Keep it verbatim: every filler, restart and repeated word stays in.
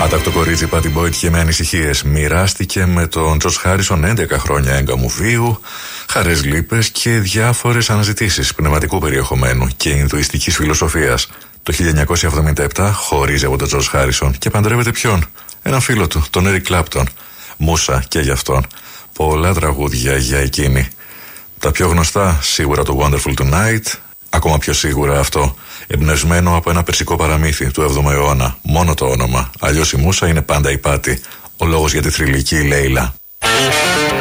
Άτακτο κορίτσι Πάτι Μπόιτ και με ανησυχίες. Μοιράστηκε με τον Τζορτζ Χάρισον έντεκα χρόνια έγκαμου βίου, χαρές λύπες και διάφορες αναζητήσεις πνευματικού περιεχομένου και ινδουιστικής φιλοσοφίας. Το χίλια εννιακόσια εβδομήντα επτά χωρίζει από τον Τζορτζ Χάρισον και παντρεύεται ποιον? Έναν φίλο του, τον Έρικ Κλάπτον. Μούσα και για αυτόν. Πολλά τραγούδια για εκείνη. Τα πιο γνωστά σίγουρα το Wonderful Tonight, ακόμα πιο σίγουρα αυτό, εμπνευσμένο από ένα περσικό παραμύθι του έβδομου αιώνα. Μόνο το όνομα. Αλλιώς η Μούσα είναι πάντα η Πάτη. Ο λόγος για τη θρυλική Λέιλα.